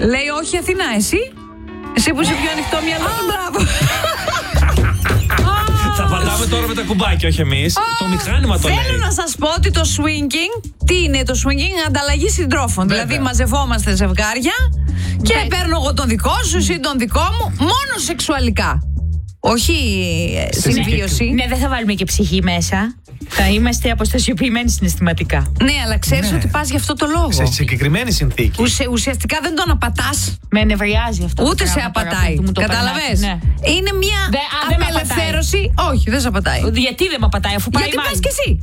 Λέει όχι Αθηνά, εσύ. Εσύ που είσαι πιο ανοιχτό μυαλό. Μπράβο. Θα πατάμε τώρα με τα κουμπάκια, όχι εμείς. Το μηχάνημα το λέει. Θέλω να σας πω ότι το swinging, τι είναι το swinging? Ανταλλαγή συντρόφων. Βέβαια. Δηλαδή μαζευόμαστε ζευγάρια και παίρνω εγώ τον δικό σου, εσύ τον δικό μου, μόνο σεξουαλικά. Όχι συμβίωση. Ναι, δεν θα βάλουμε και ψυχή μέσα. Θα είμαστε αποστασιοποιημένοι συναισθηματικά. Ναι, αλλά ξέρεις ότι πας γι' αυτό το λόγο. Σε συγκεκριμένη συνθήκη. Ουσιαστικά δεν τον απατάς. Με ενευριάζει αυτό. Ούτε σε απατάει. Κατάλαβες? Ναι. Είναι μια δεν με απελευθέρωση. Όχι, δεν σε απατάει. Γιατί δεν με απατάει, αφού πάει Γιατί μάλλον. πας κι εσύ.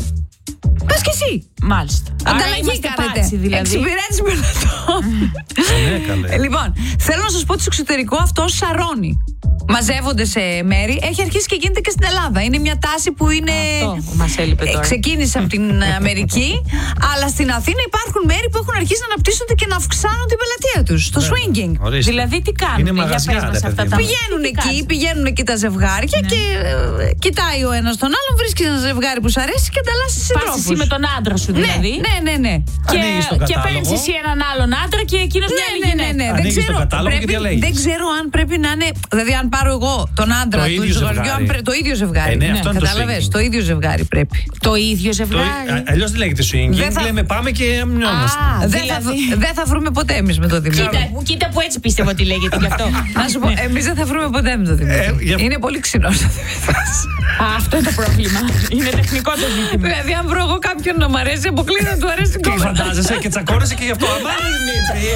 Πας κι εσύ. Μάλιστα. Ανταλλαγή κάνετε. Δηλαδή. Εξυπηρέτηση πελατών. Ναι, καλέ. Λοιπόν, θέλω να σας πω ότι στο εξωτερικό αυτό σαρώνει. Μαζεύονται σε μέρη. Έχει αρχίσει και γίνεται και στην Ελλάδα. Είναι μια τάση που είναι. Αυτό μας έλειπε τώρα. Ξεκίνησε από την Αμερική, αλλά στην Αθήνα υπάρχουν μέρη που έχουν αρχίσει να αναπτύσσονται και να αυξάνουν την πελατεία τους. Το swinging. Ορίστε. Δηλαδή τι κάνουν? Είναι μαγαζιά, ρε παιδί μου. Πηγαίνουν εκεί τα ζευγάρια και κοιτάει ο ένας τον άλλον, βρίσκει ένα ζευγάρι που σου αρέσει και ανταλλάσσει συντρόφους. Πας εσύ με τον άντρα σου δηλαδή. Ναι. Και παίρνεις εσύ έναν άλλον άντρα και εκείνος μια άλλη γυναίκα. Ναι. Ανοίγεις το κατάλογο και διαλέγεις. Δεν ξέρω αν πρέπει να είναι. Δηλαδή, αν πάρω εγώ τον άντρα Το του ίδιο ζευγάρι. το ίδιο ζευγάρι. Ναι, αυτό είναι το κατάλαβες, swinging. το ίδιο ζευγάρι πρέπει. Το ίδιο ζευγάρι. Αλλιώς δεν λέγεται swinging. Δεν θα- Λέμε πάμε και μνιόμαστε. Δεν θα βρούμε ποτέ εμείς με το Δημήτρη. Κοίτα που έτσι πίστευα ότι λέγεται γι' αυτό. Να σου πω, εμείς δεν θα βρούμε ποτέ με το Δημήτρη. Είναι πολύ ξινός ο Δημήτρης. Αυτό είναι το πρόβλημα. Είναι τεχνικό το ζήτημα. Δηλαδή, αν βρω εγώ κάποιον να μ' αρέσει, αποκλείω να του αρέσει την Τι κόμμα. φαντάζεσαι και τσακώνεσαι και γι' αυτό. Αμά, Δημήτρη.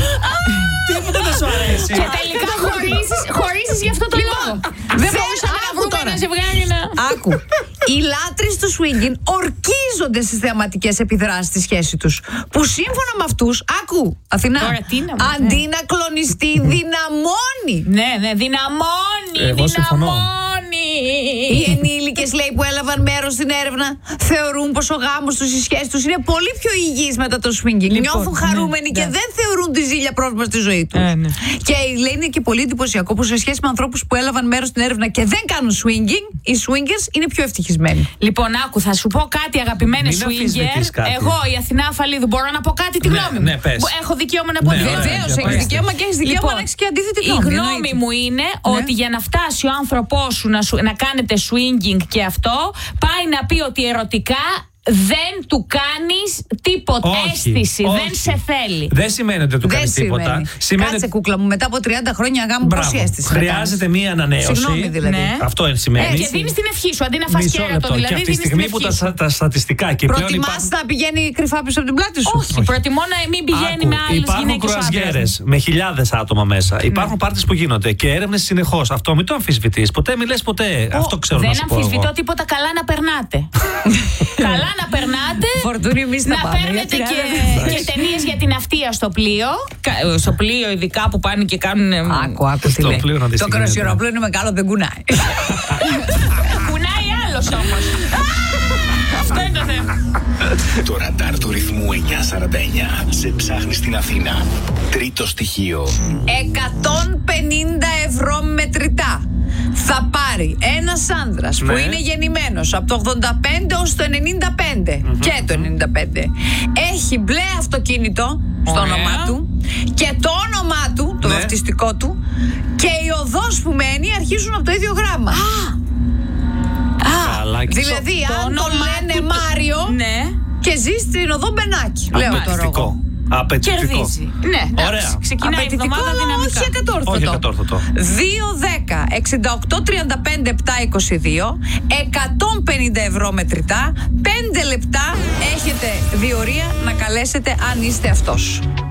Τίποτα δεν σου αρέσει. Και τελικά χωρίσεις γι' αυτό το λόγο. Δεν Θέλαμε μπορούσαμε να να βρούμε τώρα. ένα ζευγάρι να. Άκου. Οι λάτρεις του swinging ορκίζονται στις θεαματικές επιδράσεις στη σχέση τους. Που σύμφωνα με αυτούς, άκου, Αθηνά, Τώρα τι να μου, αντί να κλονιστεί, δυναμώνει. Ναι, δυναμώνει. Εγώ συμφωνώ. Οι ενήλικες, λέει, που έλαβαν μέρος στην έρευνα θεωρούν πως ο γάμος τους, η σχέση τους είναι πολύ πιο υγιής μετά το swinging. Νιώθουν χαρούμενοι και δεν θεωρούν τη ζήλια πρόβλημα στη ζωή τους. Ναι. Και λέει, είναι και πολύ εντυπωσιακό πως σε σχέση με ανθρώπους που έλαβαν μέρος στην έρευνα και δεν κάνουν swinging, οι swingers είναι πιο ευτυχισμένοι. Λοιπόν, άκου, θα σου πω κάτι, αγαπημένε Μην swinger. αμφισβητείς κάτι. Εγώ, η Αθηνά Αφαλίδου, μπορώ να πω κάτι τη γνώμη μου. ναι, πες. Έχω δικαίωμα να πω τη γνώμη μου. Βεβαίως, για έχεις πες. δικαίωμα και έχεις δικαίωμα να έχεις και αντίθετη Η γνώμη. γνώμη εννοείται. μου είναι ότι για να φτάσει ο άνθρωπός σου να κάνετε swinging και αυτό, πάει να πει ότι ερωτικά δεν του κάνεις τίποτα. Αίσθηση, δεν σε θέλει. Δεν σημαίνει ότι δεν του Δεν κάνεις τίποτα. σημαίνει. Κάτσε, κούκλα μου, μετά από 30 χρόνια γάμου, πόση αίσθηση. να Χρειάζεται κάνεις? μία ανανέωση. Συγγνώμη, δηλαδή. Ναι. Αυτό σημαίνει. Και δίνεις την ευχή σου, αντί να φας Μισό κέρατο, λεπτό. δηλαδή Και από τη δίνεις την στιγμή που ευχή σου. τα στατιστικά και πλέον Προτιμάς να πηγαίνει κρυφά πίσω από την πλάτη σου? Όχι, προτιμώ να μην πηγαίνει με άλλες υπάρχουν γυναίκες. κρουαζιέρες με χιλιάδες άτομα μέσα. Υπάρχουν πάρτις που γίνονται και έρευνες συνεχώς. Αυτό μην το αμφισβητείς. Ποτέ μη λες ποτέ. Αυτό ξέρω να Δεν σου πω. αμφισβητώ εγώ. τίποτα, καλά να περνάτε. Καλά να περνάτε. Φορτούνι, εμείς θα Να πάμε. παίρνετε γιατί και ταινίες για την αυτεία στο πλοίο. Στο πλοίο, ειδικά που πάνε και κάνουν. Άκου τι Στο λέει. πλοίο να δεις Το τι γίνεται. κροσιερόπλοιο είναι μεγάλο, δεν κουνάει. Κουνάει άλλος όμως. Αυτό είναι το θέμα. Το ραντάρ του ρυθμού 949 σε ψάχνει στην Αθήνα. Τρίτο στοιχείο. 150 ευρώ μετρητά θα πάρει ένας άνδρας που είναι γεννημένος από το 85 ως το 95 και το 95. Έχει μπλε αυτοκίνητο στο όνομά του και το όνομά του, το βαφτιστικό του, και η οδός που μένει αρχίζουν από το ίδιο γράμμα. Καλά, και Δηλαδή, Το αν το όνομά λένε του- Μάριο Ναι. και ζει στην οδό Μπενάκη, λέω τώρα εγώ. Απαιτητικό. Απαιτητικό. Κερδίζει. Ναι, εντάξει, Ωραία. ξεκινάει η Απαιτητικό, εβδομάδα αλλά δυναμικά. όχι ακατόρθωτο. Όχι ακατόρθωτο. 2-10 68-35 7-22, 150 ευρώ μετρητά, 5 λεπτά έχετε διορία να καλέσετε αν είστε αυτός.